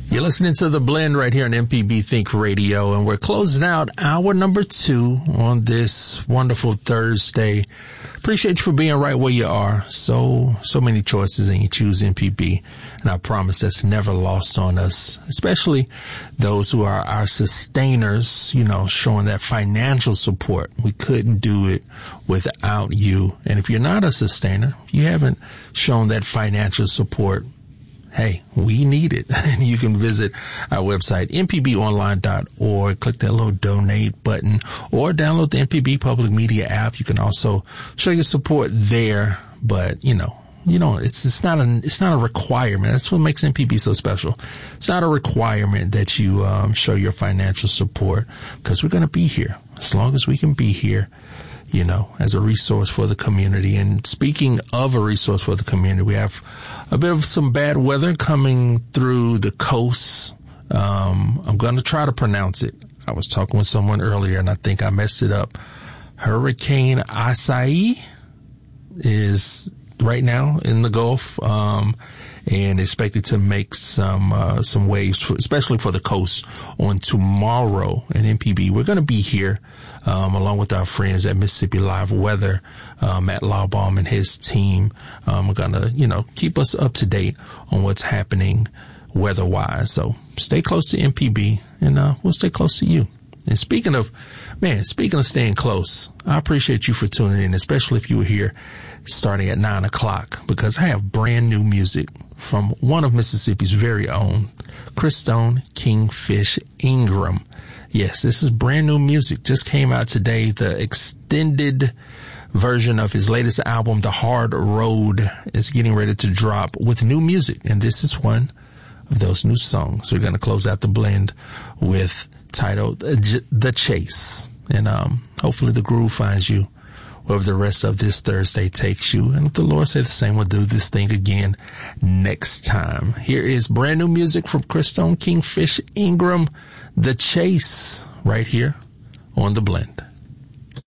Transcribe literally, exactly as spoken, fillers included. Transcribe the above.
You're listening to The Blend right here on M P B Think Radio, and we're closing out hour number two on this wonderful Thursday. Appreciate you for being right where you are. So, so many choices, and you choose M P B. And I promise that's never lost on us, especially those who are our sustainers, you know, showing that financial support. We couldn't do it without you. And if you're not a sustainer, if you haven't shown that financial support, hey, we need it. And you can visit our website, m p b online dot org, click that little donate button, or download the M P B Public Media app. You can also show your support there. But, you know, you know, it's, it's not a, it's not a requirement. That's what makes M P B so special. It's not a requirement that you, um, show your financial support, because we're going to be here as long as we can be here, you know, as a resource for the community. And speaking of a resource for the community, we have a bit of some bad weather coming through the coast. Um, I'm going to try to pronounce it. I was talking with someone earlier and I think I messed it up. Hurricane Isai is right now in the Gulf, um, and expected to make some, uh, some waves, for, especially for the coast on tomorrow at M P B. We're going to be here, um, along with our friends at Mississippi Live Weather, uh, Matt Laubaum and his team. Um, we're going to, you know, keep us up to date on what's happening weather-wise. So stay close to M P B, and, uh, we'll stay close to you. And speaking of, man, speaking of staying close, I appreciate you for tuning in, especially if you were here starting at nine o'clock, because I have brand new music from one of Mississippi's very own, Christone Kingfish Ingram. Yes, this is brand new music. Just came out today. The extended version of his latest album, The Hard Road, is getting ready to drop with new music. And this is one of those new songs. We're going to close out the blend with titled The Chase. And um, hopefully the groove finds you wherever the rest of this Thursday takes you. And if the Lord said the same, we'll do this thing again next time. Here is brand new music from Christone Kingfish Ingram, The Chase, right here on The Blend.